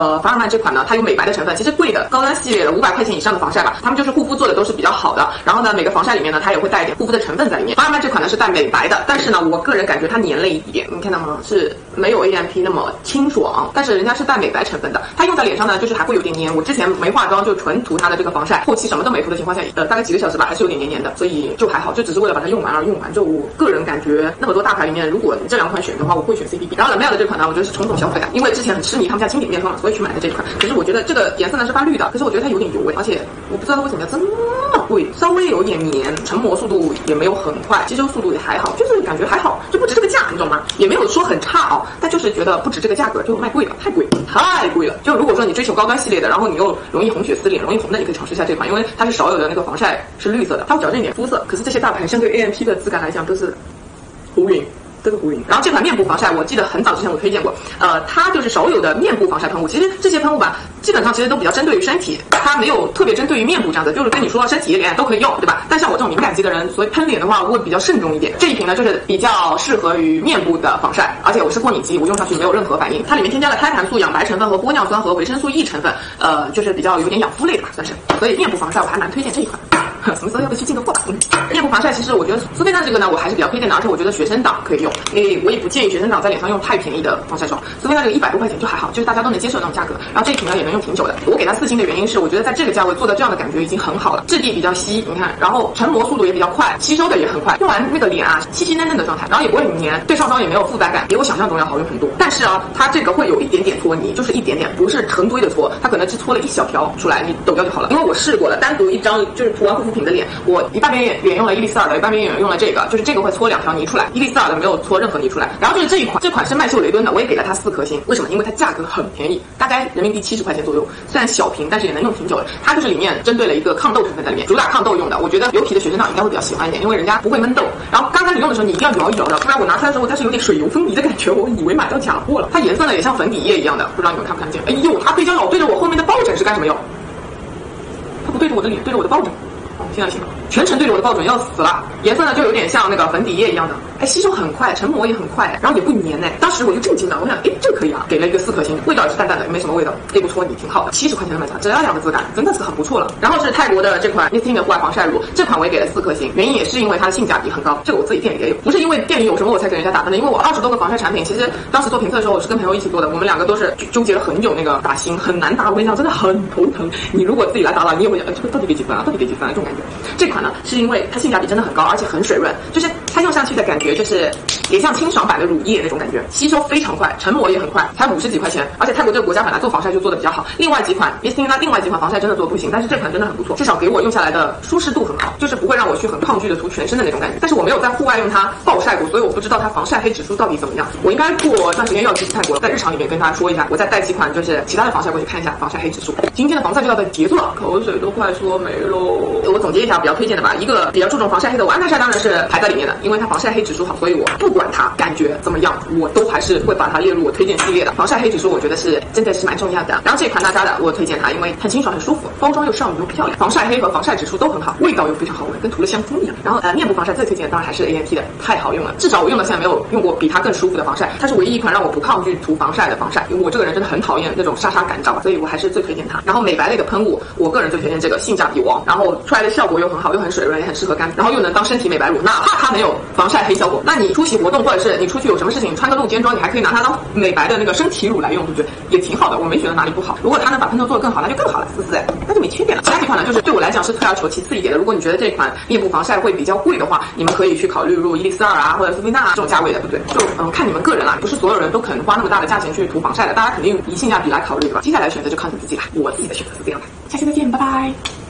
凡尔曼这款呢，它有美白的成分，其实贵的高端系列的500块钱以上的防晒吧，他们就是护肤做的都是比较好的。然后呢，每个防晒里面呢，它也会带一点护肤的成分在里面。凡尔曼这款呢是带美白的，但是呢，我个人感觉它黏了一点，你看到吗？是没有 AMP 那么清爽，但是人家是带美白成分的，它用在脸上呢，就是还会有点黏。我之前没化妆就纯涂它的这个防晒，后期什么都没涂的情况下，大概几个小时吧，还是有点黏黏的，所以就还好，就只是为了把它用完而用完。就我个人感觉，那么多大牌里面，如果你这2款选的话，我会选 CPB。然后 L'Oréal 的这款呢，我觉得是冲动消费啊，因为之前很痴迷他们家经典面霜，所以去买的这款。可是我觉得这个颜色呢是发绿的，可是我觉得它有点油味，而且我不知道它为什么要这么贵，稍微有点黏，成膜速度也没有很快，吸收速度也还好，就是感觉还好，就不值这个价，你懂吗？也没有说很差哦，但就是觉得不值这个价格，就卖贵了，太贵了。就如果说你追求高端系列的，然后你又容易红血丝脸，容易红的，你可以尝试一下这款，因为它是少有的那个防晒是绿色的，它会矫正一点肤色。可是这些大牌相对 AMP 的质感来讲都是胡云。然后这款面部防晒，我记得很早之前我推荐过，它就是少有的面部防晒喷雾。其实这些喷雾吧，基本上其实都比较针对于身体，它没有特别针对于面部这样子，就是跟你说身体脸都可以用，对吧？但像我这种敏感肌的人，所以喷脸的话我会比较慎重一点。这一瓶呢就是比较适合于面部的防晒，而且我是过敏肌，我用上去没有任何反应。它里面添加了胎盘素、养白成分和玻尿酸和维生素 E 成分，就是比较有点养肤类的吧，算是。所以面部防晒我还蛮推荐这一款。什么时候要不去进个货吧？面部防晒其实我觉得苏菲娜这个呢，我还是比较推荐的，而且我觉得学生党可以用，因为我也不建议学生党在脸上用太便宜的防晒霜。苏菲娜这个100多块钱就还好，就是大家都能接受那种价格。然后这一瓶呢也能用挺久的。我给它4星的原因是，我觉得在这个价位做到这样的感觉已经很好了，质地比较稀，你看，然后成膜速度也比较快，吸收的也很快，用完那个脸啊细细嫩嫩的状态，然后也不会很黏，对上妆也没有负担感，比我想象中要好用很多。但是啊，它这个会有一点点搓泥，就是一点点，不是成堆的搓，它可能只搓了一小条出来，你抖掉就好了。因为我试过了，单独一张就是涂完护肤品的脸，我一半边脸用了伊丽丝尔的，一半边脸用了这个，就是这个会搓2条泥出来，伊丽丝尔的没有搓任何泥出来。然后就是这款是麦秀雷敦的，我也给了它4颗星。为什么？因为它价格很便宜，大概人民币70块钱左右，虽然小瓶，但是也能用挺久的。它就是里面针对了一个抗痘成分在里面，主打抗痘用的。我觉得油皮的学生党应该会比较喜欢一点，因为人家不会闷痘。然后刚开始用的时候你一定要摇一摇的，不然我拿出来的时候它是有点水油分离的感觉，我以为买到假货了。它颜色呢也像粉底液一样的，不知道你们看不看得见？哎呦，它非常老对着我后面的抱枕是干什么用？它不对着我的脸，对着我的抱枕。现在行了，全程对着我的抱枕要死了。颜色呢就有点像那个粉底液一样的，哎，吸收很快，成膜也很快，然后也不黏哎。当时我就震惊了，我想，哎，这个可以啊，给了一个4颗星，味道也是淡淡的，也没什么味道，也不搓泥，挺好的。70块钱的卖价，这样的质感真的是很不错了。然后是泰国的这款 Nissin 的户外防晒乳，这款我也给了4颗星，原因也是因为它的性价比很高，这个我自己店里也有，不是因为店里有什么我才给人家打分的，因为我20多个防晒产品，其实当时做评测的时候我是跟朋友一起做的，我们2个都是纠结了很久，那个打星很难打，我跟你讲真的很头疼。你如果自己来打了，你也会这个到底给几分啊？到底给几分啊？这种感觉。这款呢是因为它性价比真的很高，而且很水润，就是它用上去的感觉就是也像清爽版的乳液那种感觉，吸收非常快，成膜也很快，才50几块钱。而且泰国这个国家本来做防晒就做的比较好，另外几款 Nissin 它另外几款防晒真的做不行，但是这款真的很不错，至少给我用下来的舒适度很好，就是不会让我去很抗拒的涂全身的那种感觉。但是我没有在户外用它暴晒过，所以我不知道它防晒黑指数到底怎么样。我应该过段时间要去泰国，在日常里面跟大家说一下，我再带几款就是其他的防晒过去看一下防晒黑指数。今天的防晒就要结束了，口水都快说没喽。我总结一下比较推荐的吧，一个比较注重防晒黑的，我安耐晒当然是排在里面的，因为它防晒黑指数好，所以我不管它感觉怎么样，我都还是会把它列入我推荐系列的。防晒黑指数我觉得是真的是蛮重要的。然后这款娜扎的我推荐它，因为很清爽很舒服，包装又少女又漂亮，防晒黑和防晒指数都很好，味道又非常好闻，跟涂了香蜂一样。然后面部防晒最推荐的当然还是 AMP 的，太好用了，至少我用到现在没有用过比它更舒服的防晒，它是唯一一款让我不抗拒涂防晒的防晒。因为我这个人真的很讨厌那种沙沙感，知道吧？所以我还是最推荐它。然后美白类的喷雾，我个人最推荐这个性价比王，然后出来的效果又很好，又很水润，也很适合干，然后又能当身体美白乳，哪怕它没有防晒黑效果，那你出席活动或者是你出去有什么事情穿个露肩装，你还可以拿它当美白的那个身体乳来用，对不对？也挺好的，我没觉得哪里不好。如果它能把喷头做得更好，那就更好了，是不是？那就没缺点了。其他几款呢，就是对我来讲是退而求其次一点的。如果你觉得这款面部防晒会比较贵的话，你们可以去考虑入伊丽丝尔啊或者苏菲娜这种价位的，对不对？就看你们个人啦，不是所有人都肯花那么大的价钱去涂防晒的，大家肯定以性价比来考虑，对吧？接下来的选择就靠你自己啦。我自己的选择是这样的，下期再见，拜拜。